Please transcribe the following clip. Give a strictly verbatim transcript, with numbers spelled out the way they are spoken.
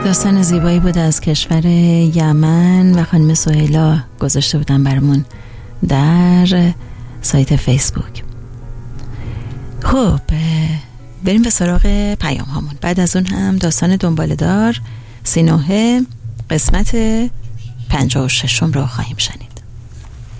داستان زیبایی بود از کشور یمن و خانم سهیلا گذاشته بودن برامون در سایت فیسبوک. خب بریم به سراغ پیام هامون. بعد از اون هم داستان دنباله‌دار سینوه قسمت پنجاه و ششم رو خواهیم شنید.